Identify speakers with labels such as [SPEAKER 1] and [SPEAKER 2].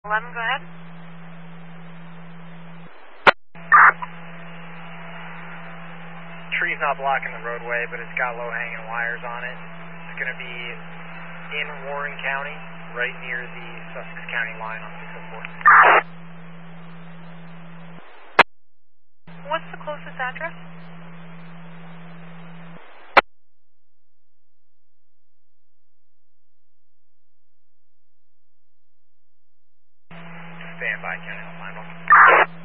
[SPEAKER 1] 11, go ahead.
[SPEAKER 2] Tree's not blocking the roadway, but it's got low-hanging wires on it. It's going to be in Warren County, right near the Sussex County line on 604.
[SPEAKER 1] What's the closest address?
[SPEAKER 2] Stand by, County Line.